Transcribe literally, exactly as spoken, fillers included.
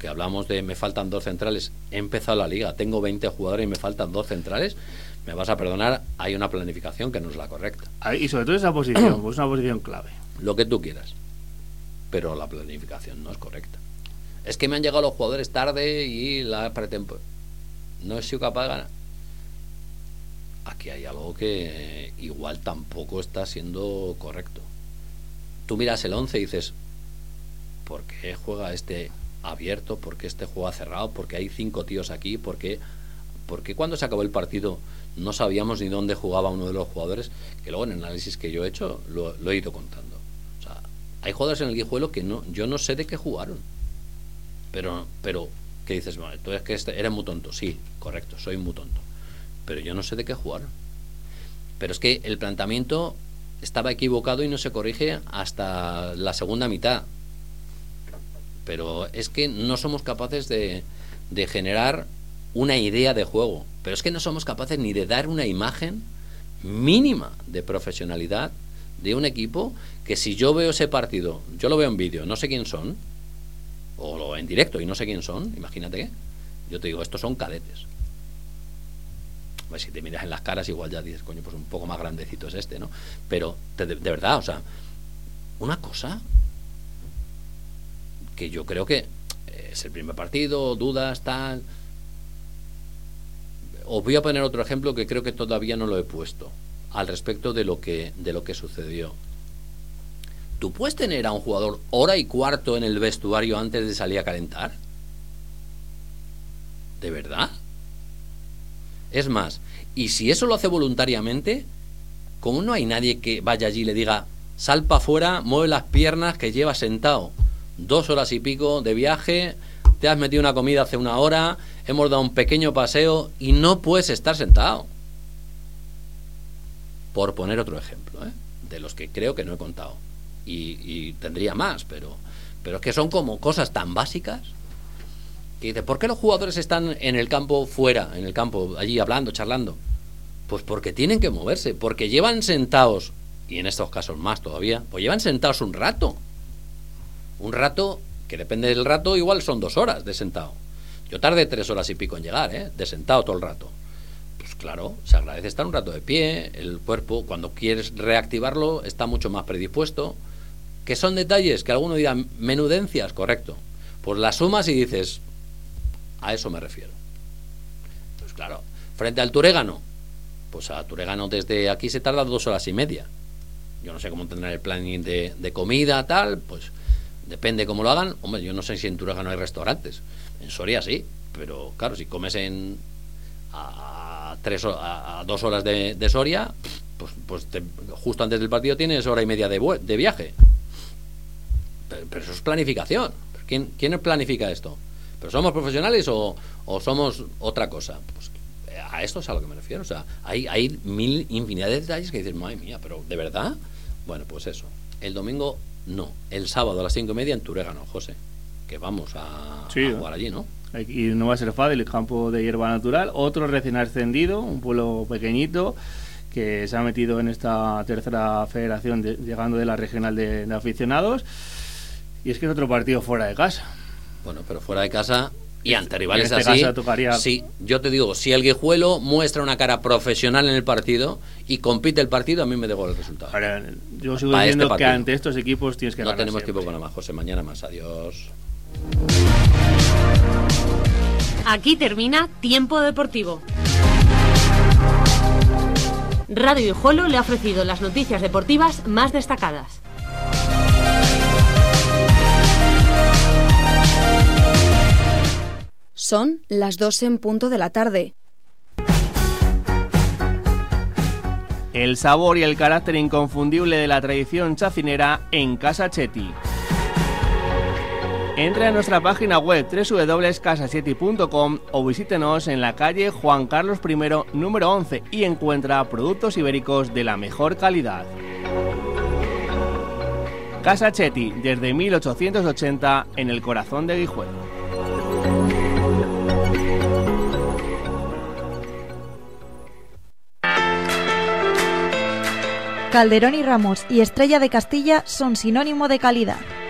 que hablamos de me faltan dos centrales, he empezado la liga, tengo veinte jugadores y me faltan dos centrales, me vas a perdonar, hay una planificación que no es la correcta. Y sobre todo esa posición, pues una posición clave. Lo que tú quieras, pero la planificación no es correcta. Es que me han llegado los jugadores tarde y la pretemporada no he sido capaz de ganar. Aquí hay algo que igual tampoco está siendo correcto. Tú miras el once y dices, ¿por qué juega este abierto? ¿Por qué este juega cerrado? ¿Por qué hay cinco tíos aquí? ¿Por qué, por qué cuando se acabó el partido no sabíamos ni dónde jugaba uno de los jugadores? Que luego en el análisis que yo he hecho lo, lo he ido contando. O sea, hay jugadores en el Guijuelo que no, yo no sé de qué jugaron. Pero, pero ¿qué dices? Bueno, tú es que este, eres muy tonto. Sí, correcto, soy muy tonto. Pero yo no sé de qué jugaron. Pero es que el planteamiento estaba equivocado y no se corrige hasta la segunda mitad. Pero es que no somos capaces de, de generar una idea de juego. Pero es que no somos capaces ni de dar una imagen mínima de profesionalidad de un equipo que si yo veo ese partido, yo lo veo en vídeo, no sé quién son, o lo en directo y no sé quién son, imagínate, yo te digo, estos son cadetes. Pues si te miras en las caras igual ya dices, coño, pues un poco más grandecito es este, ¿no? Pero de, de verdad, o sea, una cosa que yo creo que es el primer partido, dudas, tal. Os voy a poner otro ejemplo que creo que todavía no lo he puesto al respecto de lo que de lo que sucedió. ¿Tú puedes tener a un jugador hora y cuarto en el vestuario antes de salir a calentar? ¿De verdad? Es más, y si eso lo hace voluntariamente, ¿cómo no hay nadie que vaya allí y le diga, sal para afuera, mueve las piernas, que llevas sentado dos horas y pico de viaje, te has metido una comida hace una hora, hemos dado un pequeño paseo y no puedes estar sentado? Por poner otro ejemplo, ¿eh? De los que creo que no he contado. Y, y tendría más, pero, pero es que son como cosas tan básicas que dice, ¿por qué los jugadores están en el campo fuera, en el campo, allí hablando, charlando? Pues porque tienen que moverse, porque llevan sentados, y en estos casos más todavía, pues llevan sentados un rato. Un rato, que depende del rato, igual son dos horas de sentado. Yo tardé tres horas y pico en llegar, ¿eh? De sentado todo el rato. Pues claro, se agradece estar un rato de pie, el cuerpo, cuando quieres reactivarlo, está mucho más predispuesto. ¿Que son detalles? Que alguno dirá, menudencias, correcto. Pues las sumas y dices, a eso me refiero. Pues claro, frente al Turégano, pues a Turégano desde aquí se tarda dos horas y media. Yo no sé cómo tendrán el planning de, de comida, tal, pues depende cómo lo hagan. Hombre, yo no sé si en Turégano hay restaurantes. En Soria sí, pero claro, si comes en a, a, tres, a, a dos horas de, de Soria, pues, pues te, justo antes del partido tienes hora y media de, de viaje. Pero, pero eso es planificación. ¿Quién, ¿Quién planifica esto? ¿Pero somos profesionales o, o somos otra cosa? Pues a esto es a lo que me refiero. O sea, hay, hay mil, infinidad de detalles que dices, madre mía, pero ¿de verdad? Bueno, pues eso. El domingo no. El sábado a las cinco y media en Turégano, José. Que vamos a, sí, a jugar allí, ¿no? Y no va a ser fácil, el campo de hierba natural. Otro recién ascendido, un pueblo pequeñito que se ha metido en esta tercera federación, de, llegando de la regional de, de aficionados. Y es que es otro partido fuera de casa. Bueno, pero fuera de casa y ante rivales en este así. caso tocaría... Sí, yo te digo, si el Guijuelo muestra una cara profesional en el partido y compite el partido, a mí me da igual el resultado. Ahora, yo sigo Para diciendo este que ante estos equipos tienes que no ganar. No tenemos siempre. equipo con nada más, José. Mañana más. Adiós. Aquí termina Tiempo Deportivo. Radio Guijuelo le ha ofrecido las noticias deportivas más destacadas. Son las dos en punto de la tarde. El sabor y el carácter inconfundible de la tradición chacinera en Casa Chetti. Entre a nuestra página web doble u doble u doble u punto casa chetti punto com o visítenos en la calle Juan Carlos primero, número once, y encuentra productos ibéricos de la mejor calidad. Casa Chetti, desde mil ochocientos ochenta, en el corazón de Guijuelo. Calderón y Ramos y Estrella de Castilla son sinónimo de calidad.